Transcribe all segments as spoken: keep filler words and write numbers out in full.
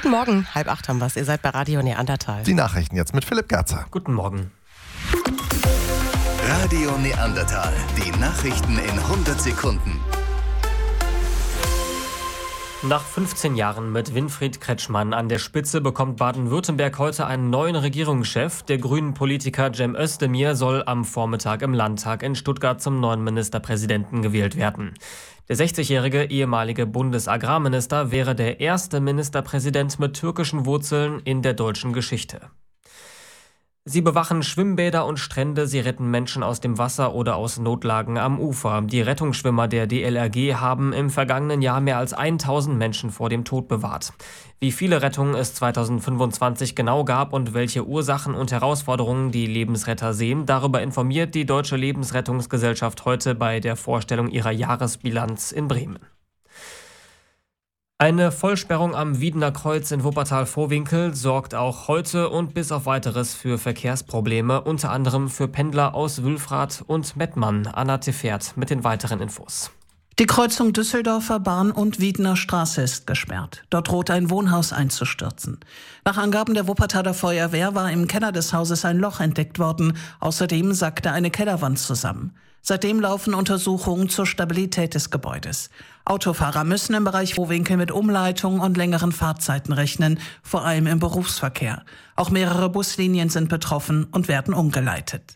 Guten Morgen, halb acht haben wir es. Ihr seid bei Radio Neandertal. Die Nachrichten jetzt mit Philipp Gerzer. Guten Morgen. Radio Neandertal. Die Nachrichten in hundert Sekunden. Nach fünfzehn Jahren mit Winfried Kretschmann an der Spitze bekommt Baden-Württemberg heute einen neuen Regierungschef. Der grünen Politiker Cem Özdemir soll am Vormittag im Landtag in Stuttgart zum neuen Ministerpräsidenten gewählt werden. Der sechzigjährige ehemalige Bundesagrarminister wäre der erste Ministerpräsident mit türkischen Wurzeln in der deutschen Geschichte. Sie bewachen Schwimmbäder und Strände, sie retten Menschen aus dem Wasser oder aus Notlagen am Ufer. Die Rettungsschwimmer der D L R G haben im vergangenen Jahr mehr als tausend Menschen vor dem Tod bewahrt. Wie viele Rettungen es zweitausendfünfundzwanzig genau gab und welche Ursachen und Herausforderungen die Lebensretter sehen, darüber informiert die Deutsche Lebensrettungsgesellschaft heute bei der Vorstellung ihrer Jahresbilanz in Bremen. Eine Vollsperrung am Wiedener Kreuz in Wuppertal-Vohwinkel sorgt auch heute und bis auf Weiteres für Verkehrsprobleme, unter anderem für Pendler aus Wülfrath und Mettmann. Anna Tefert mit den weiteren Infos. Die Kreuzung Düsseldorfer Bahn- und Wiedener Straße ist gesperrt. Dort droht ein Wohnhaus einzustürzen. Nach Angaben der Wuppertaler Feuerwehr war im Keller des Hauses ein Loch entdeckt worden. Außerdem sackte eine Kellerwand zusammen. Seitdem laufen Untersuchungen zur Stabilität des Gebäudes. Autofahrer müssen im Bereich Vohwinkel mit Umleitung und längeren Fahrzeiten rechnen, vor allem im Berufsverkehr. Auch mehrere Buslinien sind betroffen und werden umgeleitet.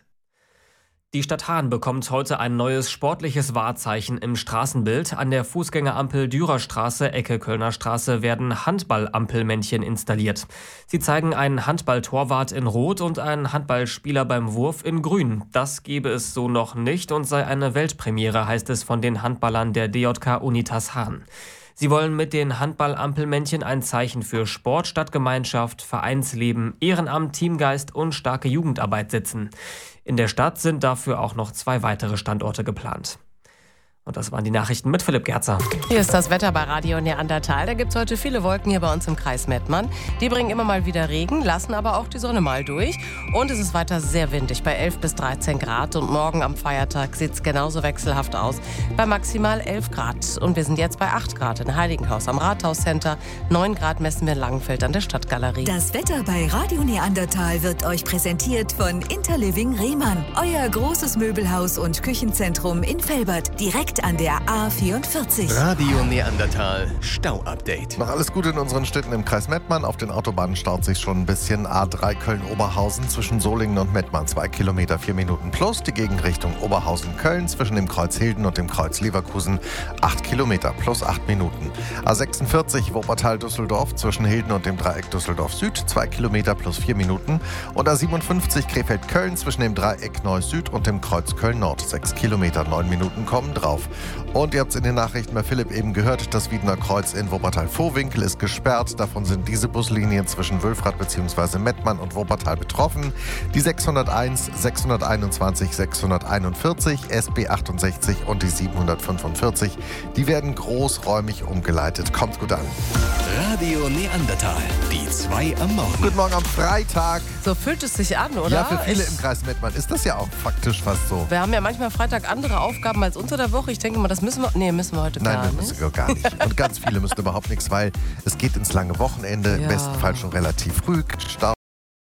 Die Stadt Hahn bekommt heute ein neues sportliches Wahrzeichen im Straßenbild. An der Fußgängerampel Dürerstraße, Ecke Kölner Straße, werden Handballampelmännchen installiert. Sie zeigen einen Handballtorwart in Rot und einen Handballspieler beim Wurf in Grün. Das gebe es so noch nicht und sei eine Weltpremiere, heißt es von den Handballern der D J K Unitas Hahn. Sie wollen mit den Handballampelmännchen ein Zeichen für Sport, Stadtgemeinschaft, Vereinsleben, Ehrenamt, Teamgeist und starke Jugendarbeit setzen. In der Stadt sind dafür auch noch zwei weitere Standorte geplant. Und das waren die Nachrichten mit Philipp Gerzer. Hier ist das Wetter bei Radio Neandertal. Da gibt es heute viele Wolken hier bei uns im Kreis Mettmann. Die bringen immer mal wieder Regen, lassen aber auch die Sonne mal durch. Und es ist weiter sehr windig bei elf bis dreizehn Grad. Und morgen am Feiertag sieht es genauso wechselhaft aus bei maximal elf Grad. Und wir sind jetzt bei acht Grad in Heiligenhaus am Rathauscenter. neun Grad messen wir in Langenfeld an der Stadtgalerie. Das Wetter bei Radio Neandertal wird euch präsentiert von Interliving Rehmann. Euer großes Möbelhaus und Küchenzentrum in Velbert. Direkt an der A vierundvierzig. Radio Neandertal Stau-Update. Noch alles Gute in unseren Städten im Kreis Mettmann. Auf den Autobahnen staut sich schon ein bisschen. A drei Köln-Oberhausen zwischen Solingen und Mettmann. zwei Kilometer, vier Minuten plus. Die Gegenrichtung Oberhausen-Köln zwischen dem Kreuz Hilden und dem Kreuz Leverkusen. acht Kilometer plus acht Minuten. A sechsundvierzig Wuppertal-Düsseldorf zwischen Hilden und dem Dreieck Düsseldorf-Süd. zwei Kilometer plus vier Minuten. Und A siebenundfünfzig Krefeld-Köln zwischen dem Dreieck Neuss-Süd und dem Kreuz Köln-Nord. sechs Kilometer, neun Minuten kommen drauf. Und ihr habt es in den Nachrichten bei Philipp eben gehört, das Wiedener Kreuz in Wuppertal-Vohwinkel ist gesperrt. Davon sind diese Buslinien zwischen Wülfrath bzw. Mettmann und Wuppertal betroffen. Die sechshunderteins, sechshunderteinundzwanzig, sechshunderteinundvierzig, S B achtundsechzig und die siebenhundertfünfundvierzig, die werden großräumig umgeleitet. Kommt gut an. Radio Neandertal, die zwei am Morgen. Guten Morgen am Freitag. So fühlt es sich an, oder? Ja, für viele Ich, im Kreis Mettmann ist das ja auch faktisch fast so. wir haben ja manchmal Freitag andere Aufgaben als unter der Woche. Ich denke mal, das müssen wir... Nee, müssen wir heute Nein, gar wir nicht. müssen gar nicht. Und ganz viele müssen überhaupt nichts, weil es geht ins lange Wochenende, Ja. im besten Fall schon relativ früh. Stau